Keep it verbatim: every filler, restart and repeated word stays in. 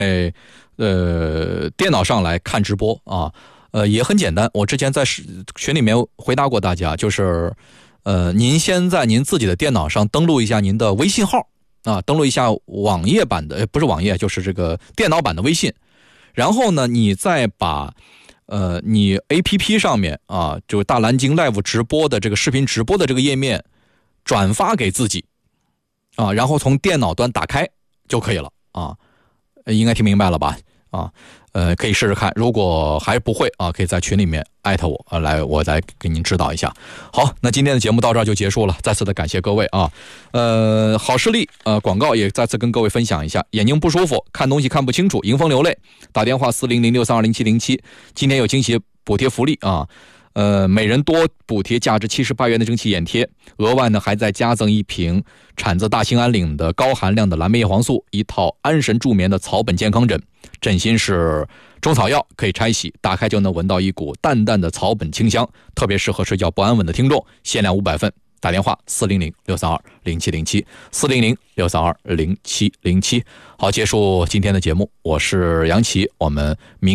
哎呃电脑上来看直播啊，呃也很简单，我之前在群里面回答过大家，就是呃您先在您自己的电脑上登录一下您的微信号啊，登录一下网页版的，不是网页，就是这个电脑版的微信，然后呢你再把呃你 A P P 上面啊，就是大蓝鲸 Live 直播的这个视频直播的这个页面转发给自己啊，然后从电脑端打开就可以了啊，应该听明白了吧？啊，呃，可以试试看，如果还不会啊，可以在群里面艾特我啊，来我再给您指导一下。好，那今天的节目到这儿就结束了，再次的感谢各位啊。呃，好视力呃广告也再次跟各位分享一下，眼睛不舒服，看东西看不清楚，迎风流泪，打电话四零零六三二零七零七，今天有惊喜补贴福利啊。呃，每人多补贴价值七十八元的蒸汽眼贴，额外呢还再加赠一瓶产自大兴安岭的高含量的蓝莓叶黄素，一套安神助眠的草本健康枕。枕芯是中草药，可以拆洗，打开就能闻到一股淡淡的草本清香，特别适合睡觉不安稳的听众，限量五百份。打电话四零零六三二零七零七，四零零六三二零七零七。好，结束今天的节目，我是杨奇，我们明